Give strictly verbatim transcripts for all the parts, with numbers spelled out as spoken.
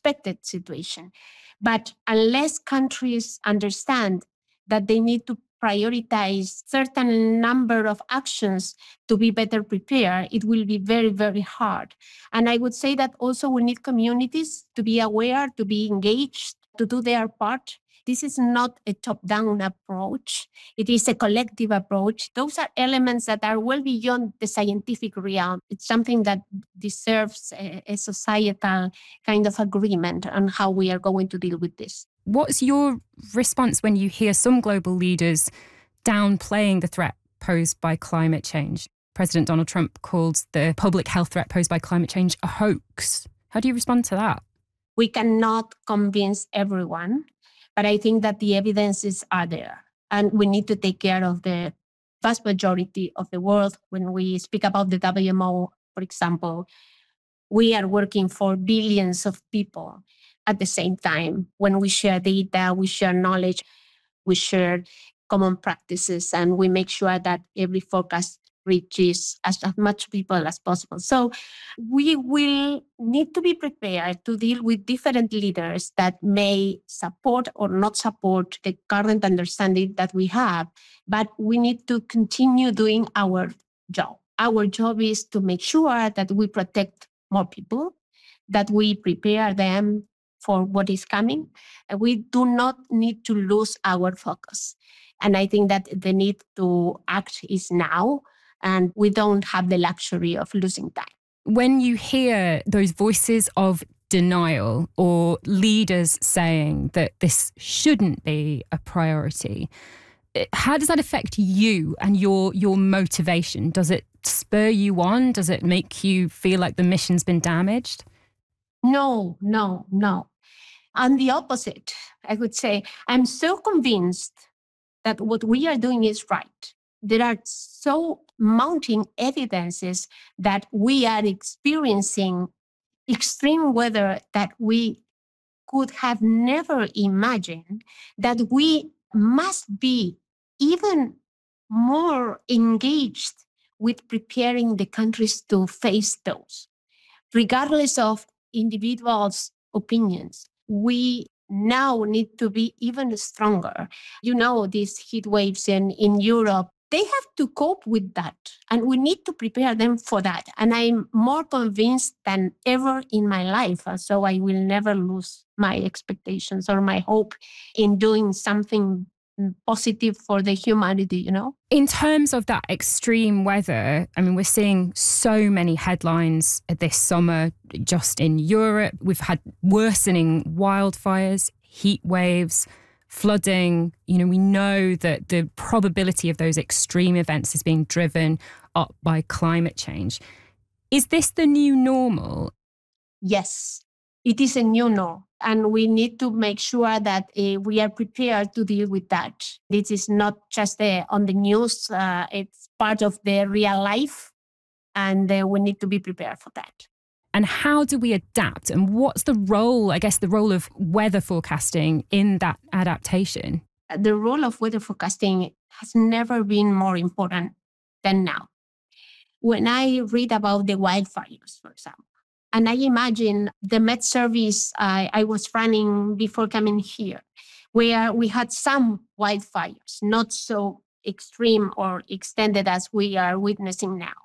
unexpected situation. But unless countries understand that they need to prioritize certain number of actions to be better prepared, it will be very, very hard. And I would say that also we need communities to be aware, to be engaged, to do their part. This is not a top-down approach. It is a collective approach. Those are elements that are well beyond the scientific realm. It's something that deserves a, a societal kind of agreement on how we are going to deal with this. What's your response when you hear some global leaders downplaying the threat posed by climate change? President Donald Trump called the public health threat posed by climate change a hoax. How do you respond to that? We cannot convince everyone, but I think that the evidences are there. And we need to take care of the vast majority of the world. When we speak about the W M O, for example, we are working for billions of people at the same time. When we share data, we share knowledge, we share common practices, and we make sure that every forecast reaches as, as much people as possible. So we will need to be prepared to deal with different leaders that may support or not support the current understanding that we have, but we need to continue doing our job. Our job is to make sure that we protect more people, that we prepare them for what is coming. And we do not need to lose our focus. And I think that the need to act is now, and we don't have the luxury of losing time. When you hear those voices of denial or leaders saying that this shouldn't be a priority, how does that affect you and your your motivation? Does it spur you on? Does it make you feel like the mission's been damaged? No, no, no. On the opposite, I would say, I'm so convinced that what we are doing is right. There are so mounting evidences that we are experiencing extreme weather that we could have never imagined, that we must be even more engaged with preparing the countries to face those, regardless of individuals' opinions. We now need to be even stronger. You know, these heat waves in, in Europe, they have to cope with that, and we need to prepare them for that. And I'm more convinced than ever in my life. So I will never lose my expectations or my hope in doing something positive for the humanity, you know? In terms of that extreme weather, I mean, we're seeing so many headlines this summer just in Europe. We've had worsening wildfires, heat waves, flooding. You know, we know that the probability of those extreme events is being driven up by climate change. Is this the new normal? Yes, it is a new norm. And we need to make sure that uh, we are prepared to deal with that. This is not just uh, on the news. Uh, it's part of the real life. And uh, we need to be prepared for that. And how do we adapt? And what's the role, I guess, the role of weather forecasting in that adaptation? The role of weather forecasting has never been more important than now. When I read about the wildfires, for example, and I imagine the Met Service I, I was running before coming here, where we had some wildfires, not so extreme or extended as we are witnessing now.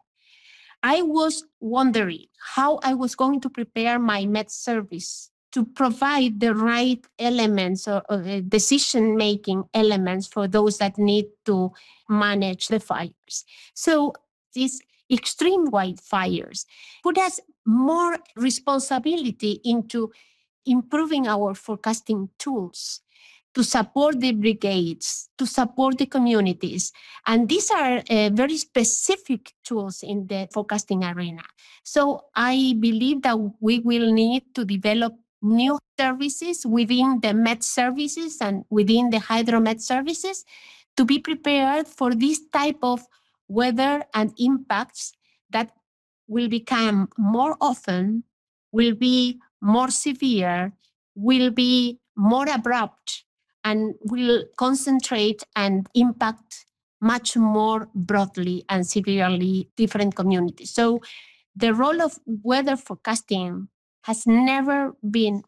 I was wondering how I was going to prepare my Met Service to provide the right elements or, or decision-making elements for those that need to manage the fires. So these extreme wildfires put us more responsibility into improving our forecasting tools to support the brigades, to support the communities. And these are uh, very specific tools in the forecasting arena. So I believe that we will need to develop new services within the Met services and within the Hydromet services to be prepared for this type of weather and impacts that will become more often, will be more severe, will be more abrupt, and will concentrate and impact much more broadly and severely different communities. So the role of weather forecasting has never been